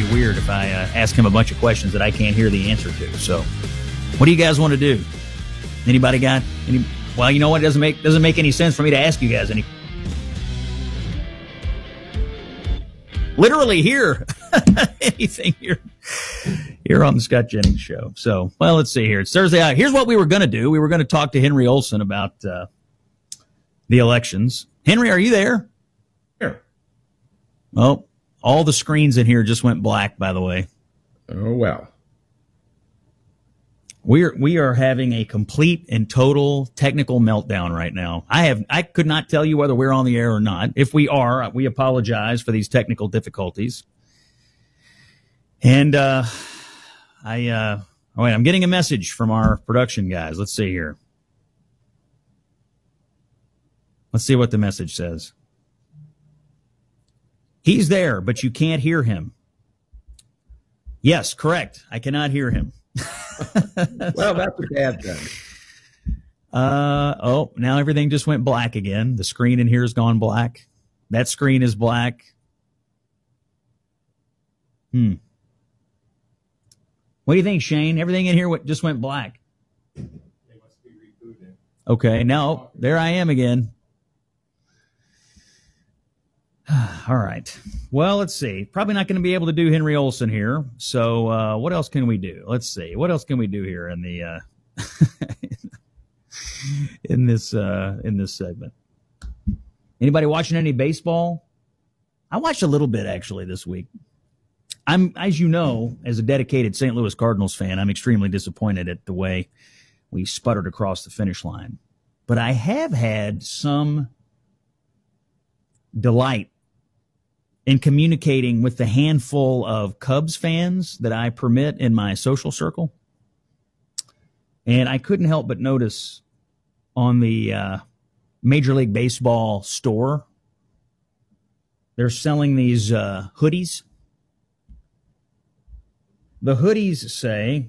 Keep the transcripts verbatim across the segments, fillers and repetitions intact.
pretty weird if I uh, ask him a bunch of questions that I can't hear the answer to. So, what do you guys want to do? Anybody got any? Well, you know what? It doesn't make doesn't make any sense for me to ask you guys any. Literally here, anything here, here on the Scott Jennings Show. So, well, let's see here. It's Thursday night. Here's what we were going to do. We were going to talk to Henry Olsen about uh, the elections. Henry, are you there? Here. Oh, all the screens in here just went black, by the way. Oh, well. We're, we are having a complete and total technical meltdown right now. I have, I could not tell you whether we're on the air or not. If we are, we apologize for these technical difficulties. And, uh, I, uh, oh wait, I'm getting a message from our production guys. Let's see here. Let's see what the message says. He's there, but you can't hear him. Yes, correct. I cannot hear him. Well, that's a bad thing. Uh, oh, now everything just went black again. The screen in here has gone black. That screen is black. Hmm. What do you think, Shane? Everything in here just went black. They must be rebooted. Okay, now there I am again. All right. Well, let's see. Probably not going to be able to do Henry Olsen here. So uh, what else can we do? Let's see. What else can we do here in the uh, in this uh, in this segment? Anybody watching any baseball? I watched a little bit actually this week. I'm, as you know, as a dedicated Saint Louis Cardinals fan, I'm extremely disappointed at the way we sputtered across the finish line. But I have had some delight in communicating with the handful of Cubs fans that I permit in my social circle. And I couldn't help but notice on the uh, Major League Baseball store, they're selling these uh, hoodies. The hoodies say,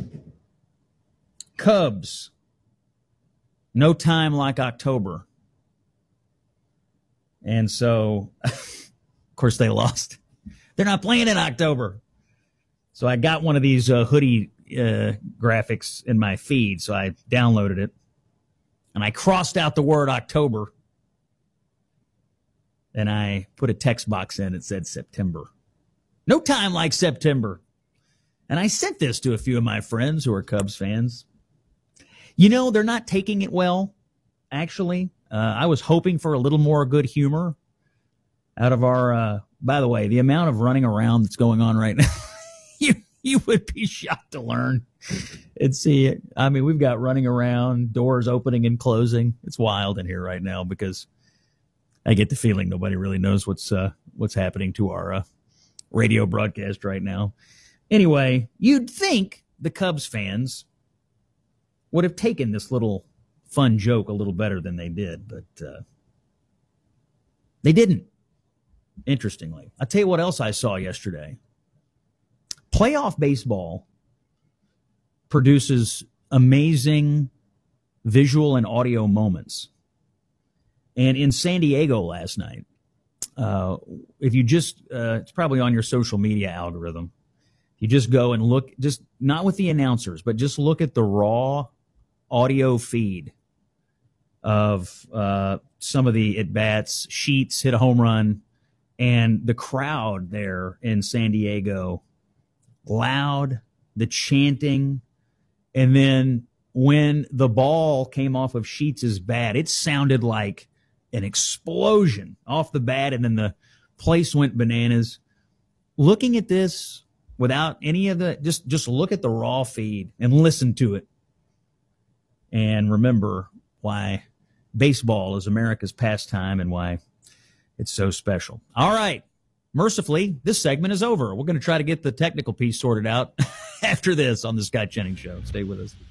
Cubs, no time like October. And so, of course, they lost. They're not playing in October. So I got one of these uh, hoodie uh, graphics in my feed, so I downloaded it. And I crossed out the word October. And I put a text box in that said September. No time like September. And I sent this to a few of my friends who are Cubs fans. You know, they're not taking it well, actually. Uh, I was hoping for a little more good humor out of our, uh, by the way, the amount of running around that's going on right now, you you would be shocked to learn and see it. I mean, we've got running around, doors opening and closing. It's wild in here right now because I get the feeling nobody really knows what's uh, what's happening to our uh, radio broadcast right now. Anyway, you'd think the Cubs fans would have taken this little fun joke a little better than they did, but uh, they didn't, interestingly. I'll tell you what else I saw yesterday. Playoff baseball produces amazing visual and audio moments. And in San Diego last night, uh, if you just, uh, it's probably on your social media algorithm, you just go and look, just not with the announcers, but just look at the raw audio feed of uh, some of the at-bats. Sheets hit a home run, and the crowd there in San Diego, loud, the chanting, and then when the ball came off of Sheets' bat, it sounded like an explosion off the bat, and then the place went bananas. Looking at this without any of the, just, just look at the raw feed and listen to it. And remember why baseball is America's pastime and why it's so special. All right. Mercifully, this segment is over. We're going to try to get the technical piece sorted out after this on the Scott Jennings Show. Stay with us.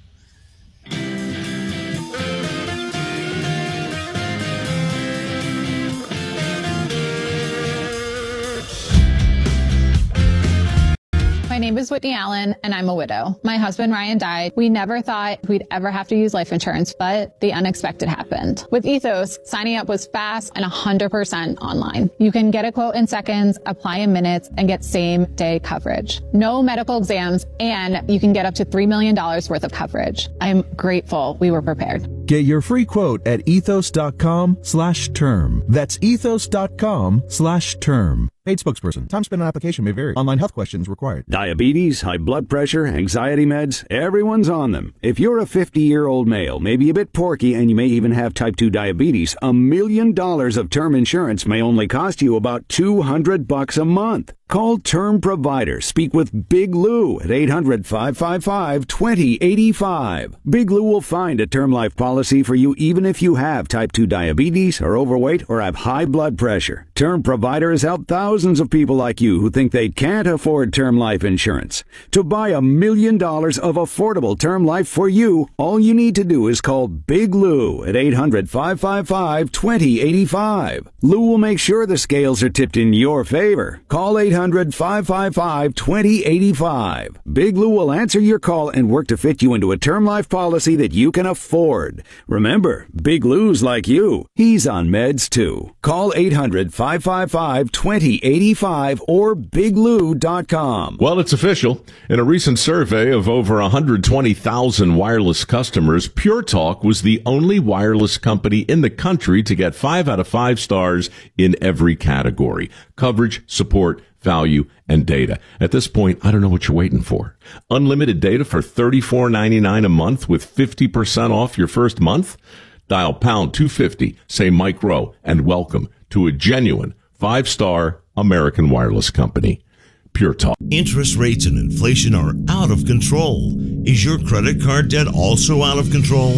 My name is Whitney Allen, and I'm a widow. My husband, Ryan, died. We never thought we'd ever have to use life insurance, but the unexpected happened. With Ethos, signing up was fast and one hundred percent online. You can get a quote in seconds, apply in minutes, and get same-day coverage. No medical exams, and you can get up to three million dollars worth of coverage. I'm grateful we were prepared. Get your free quote at ethos.com slash term. That's ethos.com slash term. Paid spokesperson. Time spent on application may vary. Online health questions required. Diabetes, high blood pressure, anxiety meds, everyone's on them. If you're a fifty-year-old male, maybe a bit porky, and you may even have type two diabetes, a million dollars of term insurance may only cost you about two hundred bucks a month. Call Term Provider. Speak with Big Lou at eight hundred, five five five, two zero eight five. Big Lou will find a term life policy for you even if you have type two diabetes, are overweight, or have high blood pressure. Term Provider has helped thousands of people like you who think they can't afford term life insurance. To buy a million dollars of affordable term life for you, all you need to do is call Big Lou at eight hundred, five five five, two zero eight five. Lou will make sure the scales are tipped in your favor. Call eight hundred, five five five, two zero eight five. Big Lou will answer your call and work to fit you into a term life policy that you can afford. Remember, Big Lou's like you. He's on meds too. Call eight hundred, five five five, two zero eight five or big lou dot com. Well, it's official. In a recent survey of over one hundred twenty thousand wireless customers, Pure Talk was the only wireless company in the country to get five out of five stars in every category: coverage, support, value, and data. At this point, I don't know what you're waiting for. Unlimited data for thirty-four ninety-nine a month with fifty percent off your first month? Dial pound two fifty, say Mike Rowe, and welcome to a genuine five-star American wireless company. Pure Talk. Interest rates and inflation are out of control. Is your credit card debt also out of control?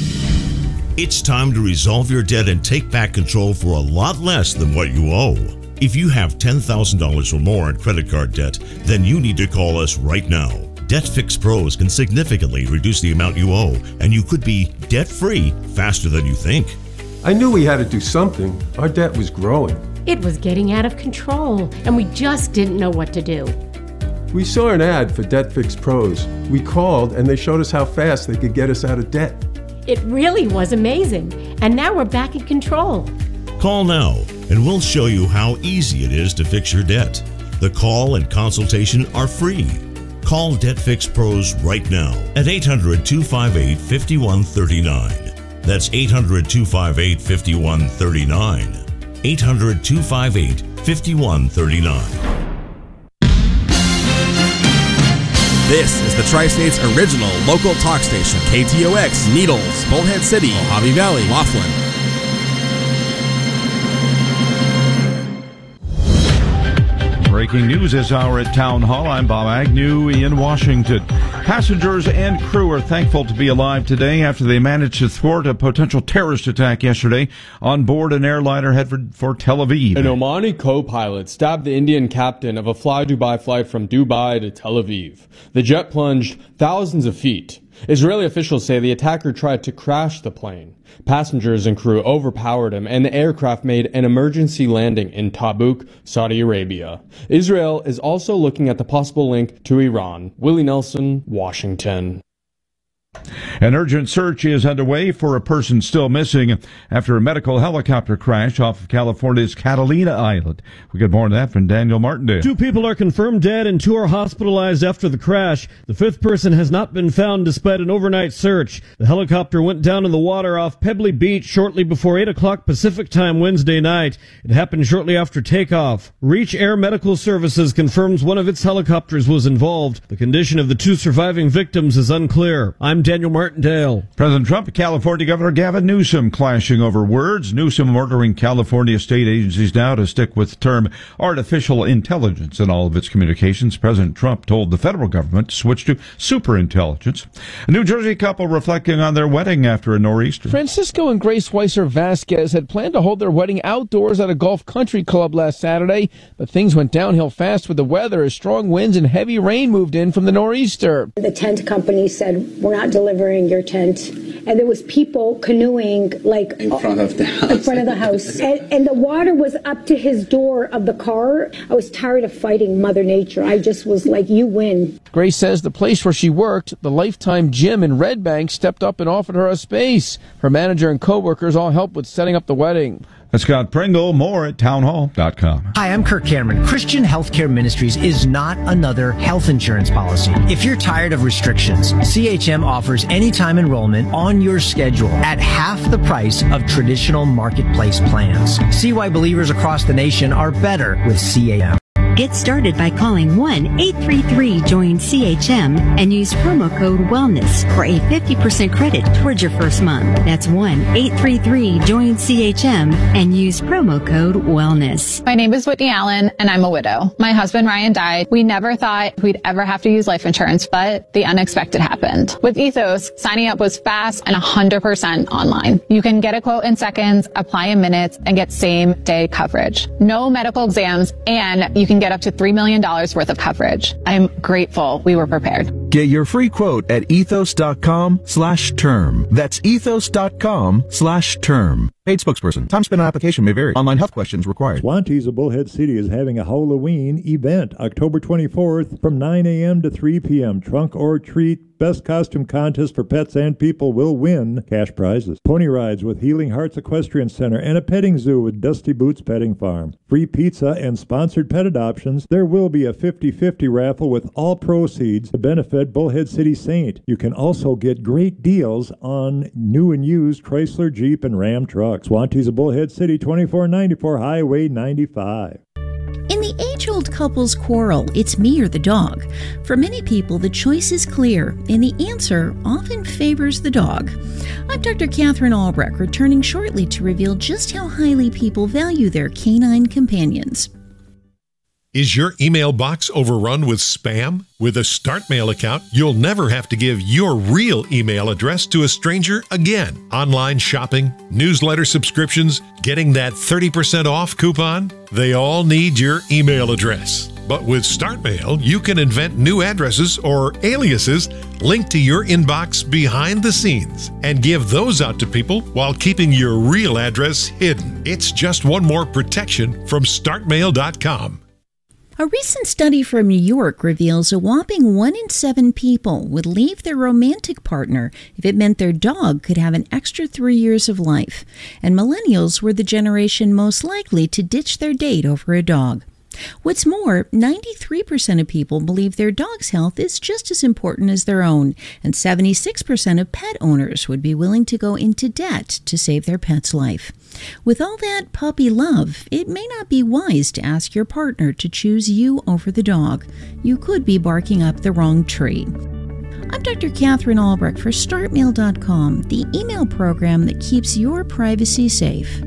It's time to resolve your debt and take back control for a lot less than what you owe. If you have ten thousand dollars or more in credit card debt, then you need to call us right now. Debt Fix Pros can significantly reduce the amount you owe, and you could be debt-free faster than you think. I knew we had to do something. Our debt was growing. It was getting out of control, and we just didn't know what to do. We saw an ad for Debt Fix Pros. We called, and they showed us how fast they could get us out of debt. It really was amazing, and now we're back in control. Call now, and we'll show you how easy it is to fix your debt. The call and consultation are free. Call Debt Fix Pros right now at eight hundred, two five eight, five one three nine. That's eight hundred, two five eight, five one three nine. eight hundred, two five eight, five one three nine. This is the Tri-State's original local talk station, K T O X, Needles, Bullhead City, Mojave Valley, Laughlin. Breaking news this hour at Town Hall. I'm Bob Agnew in Washington. Passengers and crew are thankful to be alive today after they managed to thwart a potential terrorist attack yesterday on board an airliner headed for Tel Aviv. An Omani co-pilot stabbed the Indian captain of a Fly Dubai flight from Dubai to Tel Aviv. The jet plunged thousands of feet. Israeli officials say the attacker tried to crash the plane. Passengers and crew overpowered him, and the aircraft made an emergency landing in Tabuk, Saudi Arabia. Israel is also looking at the possible link to Iran. Willie Nelson, Washington. An urgent search is underway for a person still missing after a medical helicopter crash off of California's Catalina Island. We get more on that from Daniel Martindale. Two people are confirmed dead and two are hospitalized after the crash. The fifth person has not been found despite an overnight search. The helicopter went down in the water off Pebbly Beach shortly before eight o'clock Pacific time Wednesday night. It happened shortly after takeoff. Reach Air Medical Services confirms one of its helicopters was involved. The condition of the two surviving victims is unclear. I'm Daniel Martindale. President Trump and California Governor Gavin Newsom clashing over words. Newsom ordering California state agencies now to stick with the term artificial intelligence in all of its communications. President Trump told the federal government to switch to superintelligence. A New Jersey couple reflecting on their wedding after a nor'easter. Francisco and Grace Weiser Vasquez had planned to hold their wedding outdoors at a Gulf Country Club last Saturday, but things went downhill fast with the weather as strong winds and heavy rain moved in from the nor'easter. The tent company said, we're not delivering your tent. And there was people canoeing like in front of the house. In front of the house. and, and the water was up to his door of the car. I was tired of fighting Mother Nature. I just was like, you win. Grace says the place where she worked, the Lifetime Gym in Red Bank, stepped up and offered her a space. Her manager and co-workers all helped with setting up the wedding. That's Scott Pringle. More at townhall dot com. Hi, I'm Kirk Cameron. Christian Healthcare Ministries is not another health insurance policy. If you're tired of restrictions, C H M offers anytime enrollment on your schedule at half the price of traditional marketplace plans. See why believers across the nation are better with C H M. Get started by calling one eight three three join C H M and use promo code WELLNESS for a fifty percent credit towards your first month. That's one eight three three join C H M and use promo code WELLNESS. My name is Whitney Allen, and I'm a widow. My husband, Ryan, died. We never thought we'd ever have to use life insurance, but the unexpected happened. With Ethos, signing up was fast and one hundred percent online. You can get a quote in seconds, apply in minutes, and get same-day coverage. No medical exams, and you can get up to three million dollars worth of coverage. I'm grateful we were prepared. Get your free quote at ethos.com slash term. That's ethos.com slash term. Paid spokesperson. Time spent on application may vary. Online health questions required. Swantees of Bullhead City is having a Halloween event October twenty-fourth from nine a.m. to three p.m. Trunk or treat. Best costume contest for pets and people will win cash prizes. Pony rides with Healing Hearts Equestrian Center and a petting zoo with Dusty Boots Petting Farm. Free pizza and sponsored pet adoptions. There will be a fifty-fifty raffle with all proceeds to benefit Bullhead City Saint. You can also get great deals on new and used Chrysler, Jeep, and Ram trucks. Swantees of Bullhead City, twenty-four ninety-four Highway ninety-five. In the age-old couple's quarrel, it's me or the dog. For many people, the choice is clear, and the answer often favors the dog. I'm Doctor Catherine Albrecht, returning shortly to reveal just how highly people value their canine companions. Is your email box overrun with spam? With a StartMail account, you'll never have to give your real email address to a stranger again. Online shopping, newsletter subscriptions, getting that thirty percent off coupon, they all need your email address. But with StartMail, you can invent new addresses or aliases linked to your inbox behind the scenes and give those out to people while keeping your real address hidden. It's just one more protection from start mail dot com. A recent study from New York reveals a whopping one in seven people would leave their romantic partner if it meant their dog could have an extra three years of life. And millennials were the generation most likely to ditch their date over a dog. What's more, ninety-three percent of people believe their dog's health is just as important as their own, and seventy-six percent of pet owners would be willing to go into debt to save their pet's life. With all that puppy love, it may not be wise to ask your partner to choose you over the dog. You could be barking up the wrong tree. I'm Doctor Catherine Albrecht for Start Mail dot com, the email program that keeps your privacy safe.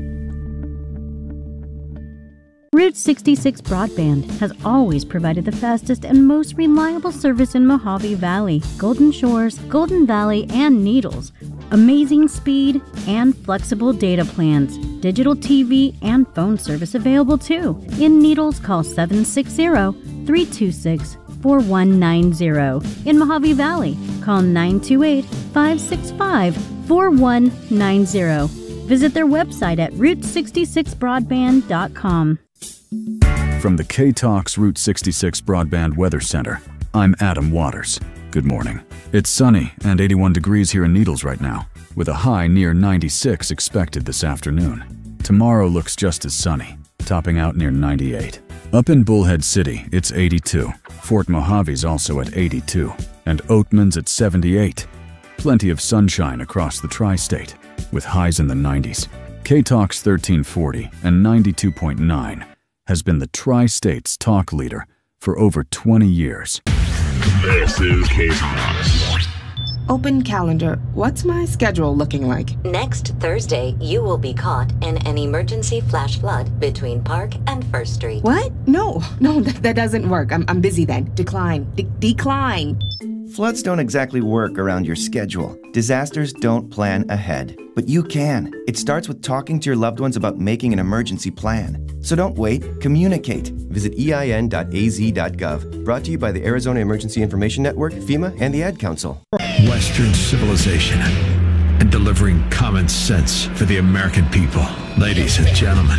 Route sixty-six Broadband has always provided the fastest and most reliable service in Mojave Valley, Golden Shores, Golden Valley, and Needles. Amazing speed and flexible data plans. Digital T V and phone service available too. In Needles, call seven six zero, three two six, four one nine zero. In Mojave Valley, call nine two eight, five six five, four one nine zero. Visit their website at route sixty-six broadband dot com. From the K-Talks Route sixty-six Broadband Weather Center, I'm Adam Waters. Good morning. It's sunny and eighty-one degrees here in Needles right now, with a high near ninety-six expected this afternoon. Tomorrow looks just as sunny, topping out near ninety-eight. Up in Bullhead City, it's eighty-two. Fort Mojave's also at eighty-two, and Oatman's at seventy-eight. Plenty of sunshine across the tri-state, with highs in the nineties. K-Talks thirteen forty and ninety-two point nine has been the Tri-State's talk leader for over twenty years. This is K-Talks. Open calendar. What's my schedule looking like? Next Thursday, you will be caught in an emergency flash flood between Park and First Street. What? No, no, that, that doesn't work. I'm, I'm busy then. Decline. De- decline. Floods don't exactly work around your schedule. Disasters don't plan ahead. But you can. It starts with talking to your loved ones about making an emergency plan. So don't wait, communicate. Visit E I N dot A Z dot gov. Brought to you by the Arizona Emergency Information Network, FEMA, and the Ad Council. Western civilization and delivering common sense for the American people. Ladies and gentlemen,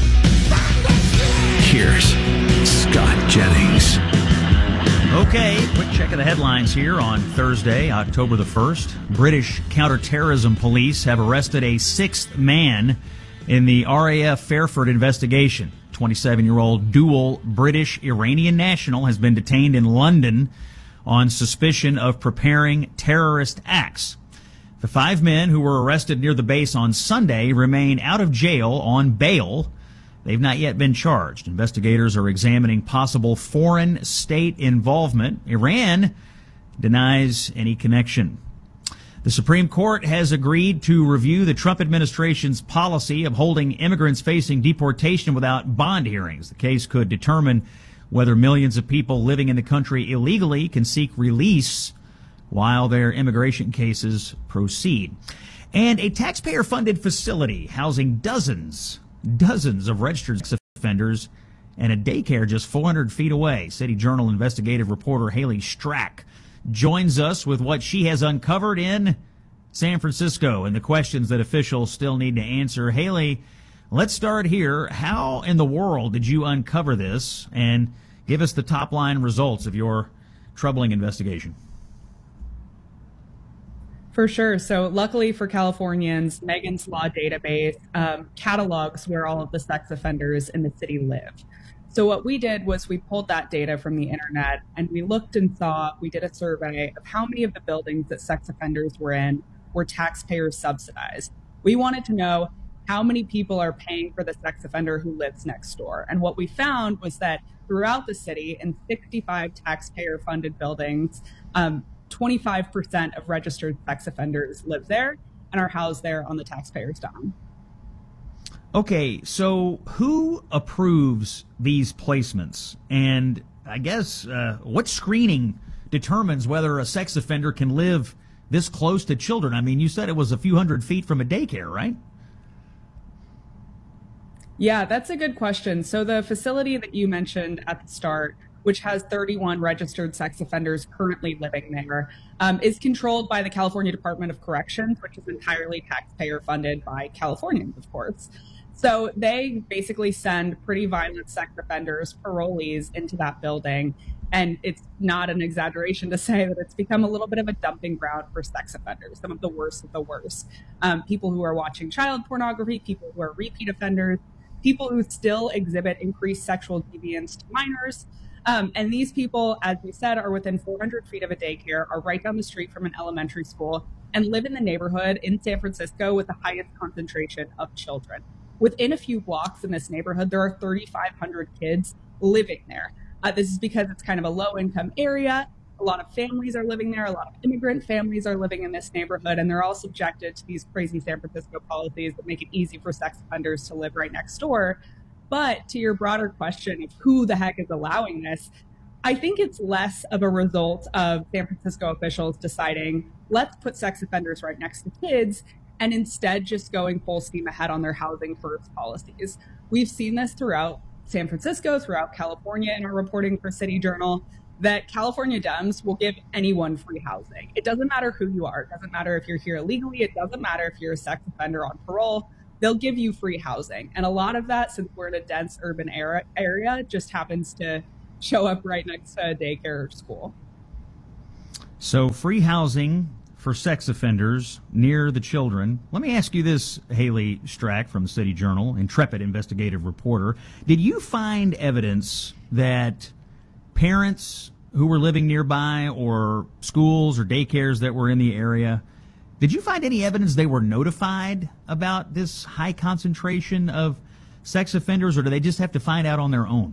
here's Scott Jennings. Okay, quick check of the headlines here on Thursday, October the first. British counterterrorism police have arrested a sixth man in the R A F Fairford investigation. twenty-seven-year-old dual British-Iranian national has been detained in London on suspicion of preparing terrorist acts. The five men who were arrested near the base on Sunday remain out of jail on bail. They've not yet been charged. Investigators are examining possible foreign state involvement. Iran denies any connection. The Supreme Court has agreed to review the Trump administration's policy of holding immigrants facing deportation without bond hearings. The case could determine whether millions of people living in the country illegally can seek release while their immigration cases proceed. And a taxpayer-funded facility housing dozens Dozens of registered sex offenders and a daycare just four hundred feet away. City Journal investigative reporter Haley Strack joins us with what she has uncovered in San Francisco and the questions that officials still need to answer. Haley, let's start here. How in the world did you uncover this? And give us the top-line results of your troubling investigation. For sure. So luckily for Californians, Megan's Law database um, catalogs where all of the sex offenders in the city live. So what we did was we pulled that data from the internet and we looked and saw, we did a survey of how many of the buildings that sex offenders were in were taxpayer subsidized. We wanted to know how many people are paying for the sex offender who lives next door. And what we found was that throughout the city in sixty-five taxpayer funded buildings, um, twenty-five percent of registered sex offenders live there and are housed there on the taxpayer's dime. Okay, so who approves these placements? And I guess uh, what screening determines whether a sex offender can live this close to children? I mean, you said it was a few hundred feet from a daycare, right? Yeah, that's a good question. So the facility that you mentioned at the start, which has thirty-one registered sex offenders currently living there, um, is controlled by the California Department of Corrections, which is entirely taxpayer funded by Californians, of course. So they basically send pretty violent sex offenders, parolees, into that building. And it's not an exaggeration to say that it's become a little bit of a dumping ground for sex offenders, some of the worst of the worst. Um, people who are watching child pornography, people who are repeat offenders, people who still exhibit increased sexual deviance to minors. Um, and these people, as we said, are within four hundred feet of a daycare, are right down the street from an elementary school, and live in the neighborhood in San Francisco with the highest concentration of children. Within a few blocks in this neighborhood, there are thirty-five hundred kids living there. Uh, this is because it's kind of a low-income area. A lot of families are living there. A lot of immigrant families are living in this neighborhood, and they're all subjected to these crazy San Francisco policies that make it easy for sex offenders to live right next door. But to your broader question of who the heck is allowing this, I think it's less of a result of San Francisco officials deciding, let's put sex offenders right next to kids, and instead just going full steam ahead on their housing first policies. We've seen this throughout San Francisco, throughout California in our reporting for City Journal, that California Dems will give anyone free housing. It doesn't matter who you are. It doesn't matter if you're here illegally. It doesn't matter if you're a sex offender on parole. They'll give you free housing. And a lot of that, since we're in a dense urban area, area just happens to show up right next to a daycare or school. So free housing for sex offenders near the children. Let me ask you this, Haley Strack from the City Journal, intrepid investigative reporter. Did you find evidence that parents who were living nearby or schools or daycares that were in the area, did you find any evidence they were notified about this high concentration of sex offenders, or do they just have to find out on their own?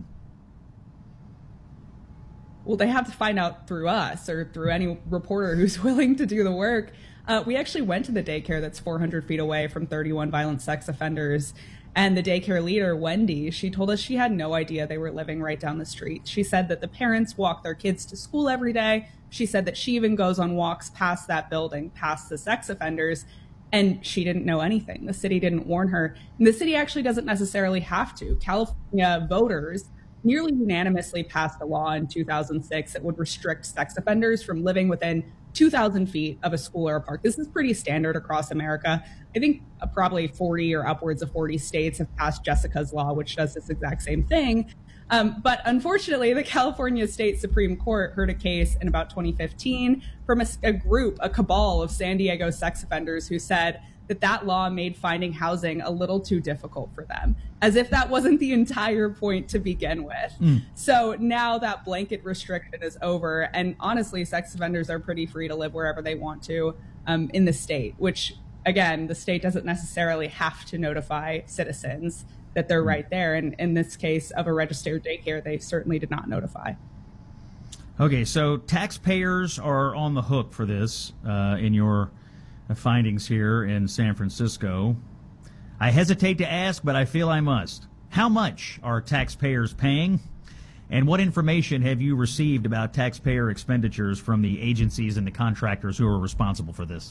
Well, they have to find out through us or through any reporter who's willing to do the work. Uh, we actually went to the daycare that's four hundred feet away from thirty-one violent sex offenders, And the daycare leader, Wendy, she told us she had no idea they were living right down the street. She said that the parents walk their kids to school every day. She said that she even goes on walks past that building, past the sex offenders, and she didn't know anything. The city didn't warn her. And the city actually doesn't necessarily have to. California voters nearly unanimously passed a law in two thousand six that would restrict sex offenders from living within two thousand feet of a school or a park. This is pretty standard across America. I think uh, probably forty or upwards of forty states have passed Jessica's law, which does this exact same thing. Um, but unfortunately, the California State Supreme Court heard a case in about twenty fifteen from a, a group, a cabal of San Diego sex offenders who said that that law made finding housing a little too difficult for them, as if that wasn't the entire point to begin with. Mm. So now that blanket restriction is over, and honestly, sex offenders are pretty free to live wherever they want to um, in the state, which, again, the state doesn't necessarily have to notify citizens that they're mm. right there. And in this case of a registered daycare, they certainly did not notify. Okay, so taxpayers are on the hook for this uh, in your findings here in San Francisco. I hesitate to ask, but I feel I must. How much are taxpayers paying? And what information have you received about taxpayer expenditures from the agencies and the contractors who are responsible for this?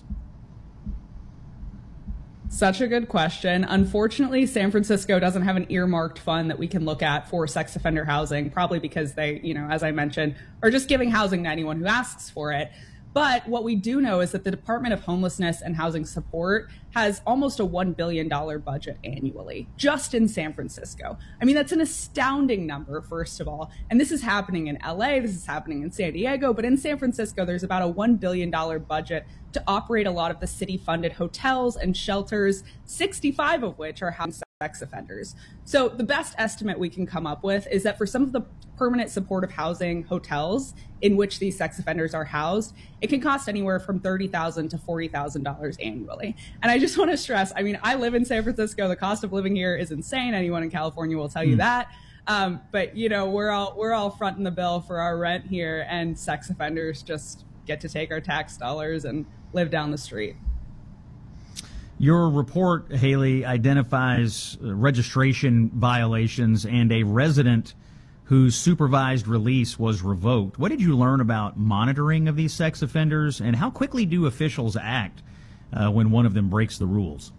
Such a good question. Unfortunately, San Francisco doesn't have an earmarked fund that we can look at for sex offender housing, probably because they, you know, as I mentioned, are just giving housing to anyone who asks for it. But what we do know is that the Department of Homelessness and Housing Support has almost a one billion dollars budget annually, just in San Francisco. I mean, that's an astounding number, first of all. And this is happening in L A, this is happening in San Diego, but in San Francisco, there's about a one billion dollars budget to operate a lot of the city-funded hotels and shelters, sixty-five of which are housing sex offenders. So the best estimate we can come up with is that for some of the permanent supportive housing hotels in which these sex offenders are housed, it can cost anywhere from thirty thousand dollars to forty thousand dollars annually. And I just want to stress, I mean, I live in San Francisco. The cost of living here is insane. Anyone in California will tell you mm. that. Um, but, you know, we're all we're all fronting the bill for our rent here, and sex offenders just get to take our tax dollars and live down the street. Your report, Haley, identifies uh, registration violations and a resident whose supervised release was revoked. What did you learn about monitoring of these sex offenders, and how quickly do officials act uh, when one of them breaks the rules?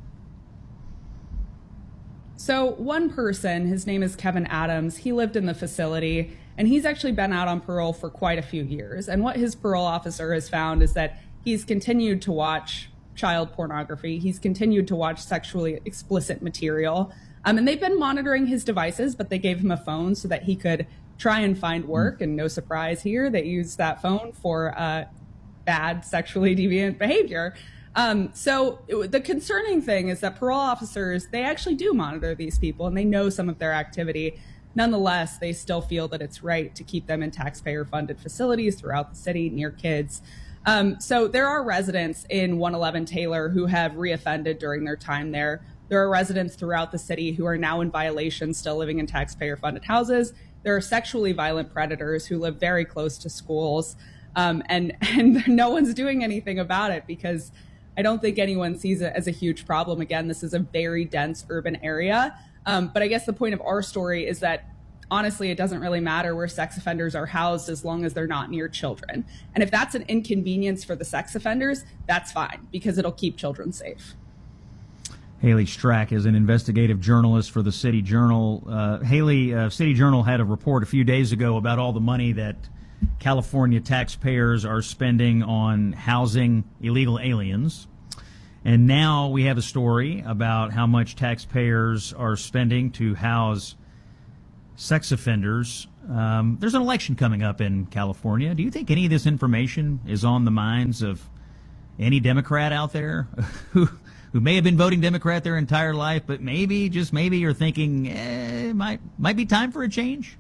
So one person, his name is Kevin Adams, he lived in the facility, and he's actually been out on parole for quite a few years. And what his parole officer has found is that he's continued to watch child pornography. He's continued to watch sexually explicit material. Um, and they've been monitoring his devices, but they gave him a phone so that he could try and find work. And no surprise here, they used that phone for uh, bad sexually deviant behavior. Um, so it, the concerning thing is that parole officers, they actually do monitor these people and they know some of their activity. Nonetheless, they still feel that it's right to keep them in taxpayer-funded facilities throughout the city near kids. Um, so there are residents in one eleven Taylor who have reoffended during their time there. There are residents throughout the city who are now in violation, still living in taxpayer-funded houses. There are sexually violent predators who live very close to schools, um, and, and no one's doing anything about it because I don't think anyone sees it as a huge problem. Again, this is a very dense urban area. Um, but I guess the point of our story is that honestly, it doesn't really matter where sex offenders are housed as long as they're not near children. And if that's an inconvenience for the sex offenders, that's fine because it'll keep children safe. Haley Strack is an investigative journalist for the City Journal. Uh, Haley, uh, City Journal had a report a few days ago about all the money that California taxpayers are spending on housing illegal aliens. And now we have a story about how much taxpayers are spending to house sex offenders. Um, there's an election coming up in California. Do you think any of this information is on the minds of any Democrat out there who who may have been voting Democrat their entire life, but maybe, just maybe, you're thinking, eh, might might be time for a change?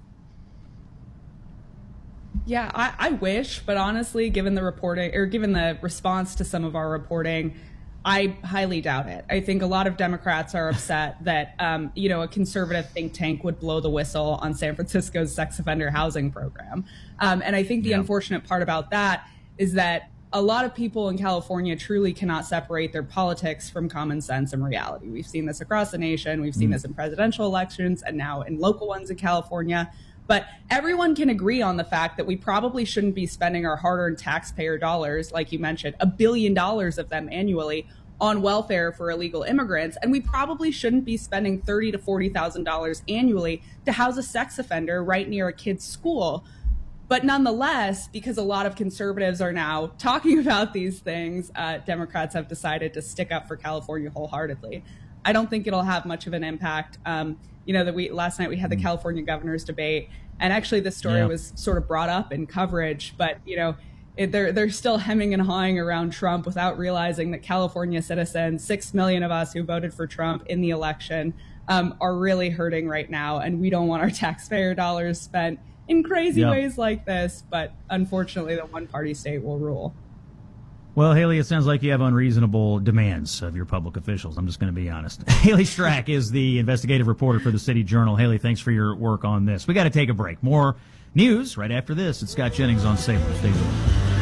Yeah, I, I wish, but honestly, given the reporting or given the response to some of our reporting, I highly doubt it. I think a lot of Democrats are upset that, um, you know, a conservative think tank would blow the whistle on San Francisco's sex offender housing program. Um, and I think the yeah. unfortunate part about that is that a lot of people in California truly cannot separate their politics from common sense and reality. We've seen this across the nation. We've seen mm. this in presidential elections and now in local ones in California. But everyone can agree on the fact that we probably shouldn't be spending our hard-earned taxpayer dollars, like you mentioned, a billion dollars of them annually on welfare for illegal immigrants. And we probably shouldn't be spending thirty thousand to forty thousand dollars annually to house a sex offender right near a kid's school. But nonetheless, because a lot of conservatives are now talking about these things, uh, Democrats have decided to stick up for California wholeheartedly. I don't think it'll have much of an impact. Um, you know, that we last night we had the California governor's debate, and actually this story yeah. was sort of brought up in coverage, but, you know, it, they're, they're still hemming and hawing around Trump without realizing that California citizens, six million of us who voted for Trump in the election, um, are really hurting right now, and we don't want our taxpayer dollars spent in crazy yep. ways like this, but unfortunately the one-party state will rule. Well, Haley, it sounds like you have unreasonable demands of your public officials. I'm just going to be honest. Haley Strack is the investigative reporter for the City Journal. Haley, thanks for your work on this. We got to take a break. More news right after this. It's Scott Jennings on Salem. Stay with us.